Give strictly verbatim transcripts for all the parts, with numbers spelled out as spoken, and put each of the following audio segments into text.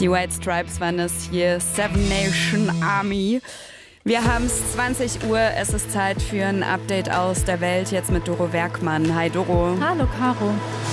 Die White Stripes waren es hier, Seven Nation Army. Wir haben es zwanzig Uhr, es ist Zeit für ein Update aus der Welt, jetzt mit Doro Werkmann. Hi Doro. Hallo Caro.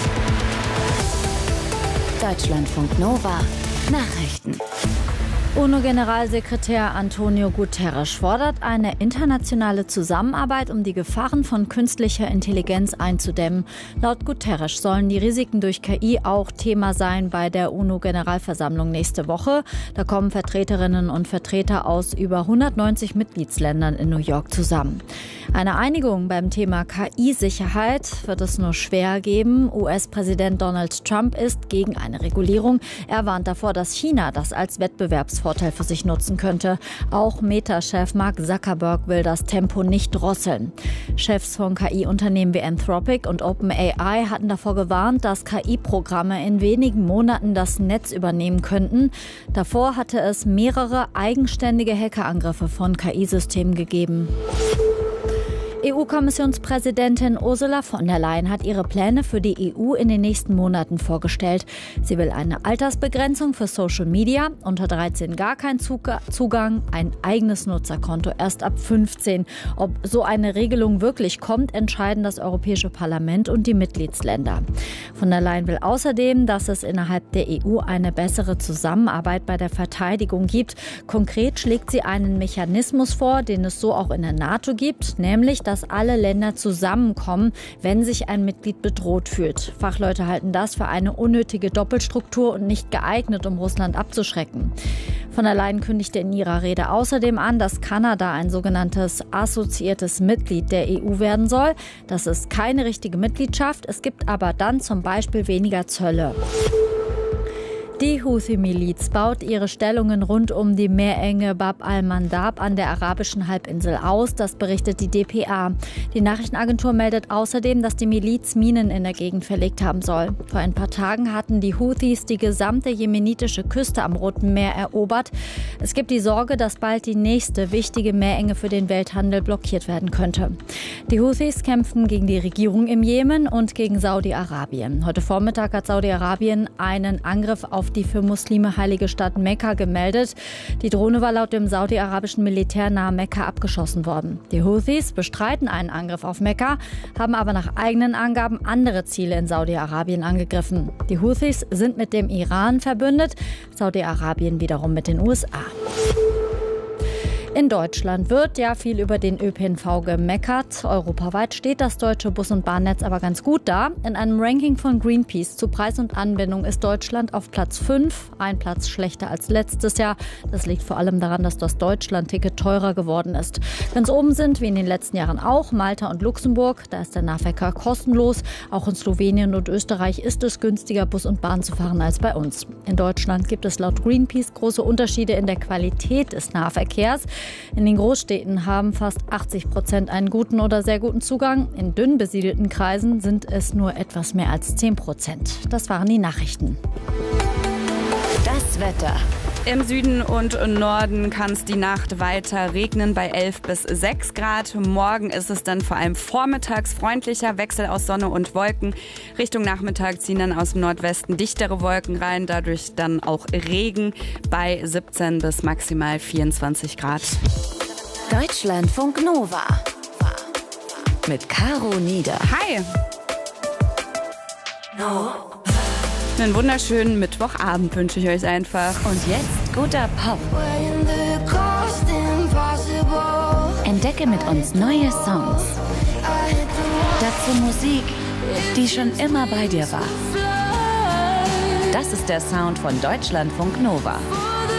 Deutschlandfunk Nova Nachrichten. UNO-Generalsekretär Antonio Guterres fordert eine internationale Zusammenarbeit, um die Gefahren von künstlicher Intelligenz einzudämmen. Laut Guterres sollen die Risiken durch K I auch Thema sein bei der UNO-Generalversammlung nächste Woche. Da kommen Vertreterinnen und Vertreter aus über hundertneunzig Mitgliedsländern in New York zusammen. Eine Einigung beim Thema K I-Sicherheit wird es nur schwer geben. U S-Präsident Donald Trump ist gegen eine Regulierung. Er warnt davor, dass China das als Wettbewerbsvorteil für sich nutzen könnte. Auch Meta-Chef Mark Zuckerberg will das Tempo nicht drosseln. Chefs von K I-Unternehmen wie Anthropic und OpenAI hatten davor gewarnt, dass K I-Programme in wenigen Monaten das Netz übernehmen könnten. Davor hatte es mehrere eigenständige Hackerangriffe von K I-Systemen gegeben. E U-Kommissionspräsidentin Ursula von der Leyen hat ihre Pläne für die E U in den nächsten Monaten vorgestellt. Sie will eine Altersbegrenzung für Social Media, unter dreizehn gar kein Zugang, ein eigenes Nutzerkonto erst ab fünfzehn. Ob so eine Regelung wirklich kommt, entscheiden das Europäische Parlament und die Mitgliedsländer. Von der Leyen will außerdem, dass es innerhalb der E U eine bessere Zusammenarbeit bei der Verteidigung gibt. Konkret schlägt sie einen Mechanismus vor, den es so auch in der NATO gibt, nämlich dass alle Länder zusammenkommen, wenn sich ein Mitglied bedroht fühlt. Fachleute halten das für eine unnötige Doppelstruktur und nicht geeignet, um Russland abzuschrecken. Von der Leyen kündigte in ihrer Rede außerdem an, dass Kanada ein sogenanntes assoziiertes Mitglied der E U werden soll. Das ist keine richtige Mitgliedschaft, es gibt aber dann zum Beispiel weniger Zölle. Die Houthi-Miliz baut ihre Stellungen rund um die Meerenge Bab al-Mandab an der arabischen Halbinsel aus. Das berichtet die D P A. Die Nachrichtenagentur meldet außerdem, dass die Miliz Minen in der Gegend verlegt haben soll. Vor ein paar Tagen hatten die Houthis die gesamte jemenitische Küste am Roten Meer erobert. Es gibt die Sorge, dass bald die nächste wichtige Meerenge für den Welthandel blockiert werden könnte. Die Houthis kämpfen gegen die Regierung im Jemen und gegen Saudi-Arabien. Heute Vormittag hat Saudi-Arabien einen Angriff auf die für Muslime heilige Stadt Mekka gemeldet. Die Drohne war laut dem saudi-arabischen Militär nahe Mekka abgeschossen worden. Die Houthis bestreiten einen Angriff auf Mekka, haben aber nach eigenen Angaben andere Ziele in Saudi-Arabien angegriffen. Die Houthis sind mit dem Iran verbündet, Saudi-Arabien wiederum mit den U S A. In Deutschland wird ja viel über den Ö P N V gemeckert. Europaweit steht das deutsche Bus- und Bahnnetz aber ganz gut da. In einem Ranking von Greenpeace zu Preis und Anbindung ist Deutschland auf Platz fünf, ein Platz schlechter als letztes Jahr. Das liegt vor allem daran, dass das Deutschland-Ticket teurer geworden ist. Ganz oben sind, wie in den letzten Jahren auch, Malta und Luxemburg. Da ist der Nahverkehr kostenlos. Auch in Slowenien und Österreich ist es günstiger, Bus und Bahn zu fahren als bei uns. In Deutschland gibt es laut Greenpeace große Unterschiede in der Qualität des Nahverkehrs. In den Großstädten haben fast achtzig Prozent einen guten oder sehr guten Zugang. In dünn besiedelten Kreisen sind es nur etwas mehr als zehn Prozent. Das waren die Nachrichten. Das Wetter. Im Süden und Norden kann es die Nacht weiter regnen bei elf bis sechs Grad. Morgen ist es dann vor allem vormittags freundlicher, Wechsel aus Sonne und Wolken. Richtung Nachmittag ziehen dann aus dem Nordwesten dichtere Wolken rein, dadurch dann auch Regen bei siebzehn bis maximal vierundzwanzig Grad. Deutschlandfunk Nova mit Caro Nieder. Hi! No. Einen wunderschönen Mittwochabend wünsche ich euch einfach. Und jetzt guter Pop. Entdecke mit uns neue Songs. Dazu Musik, die schon immer bei dir war. Das ist der Sound von Deutschlandfunk Nova.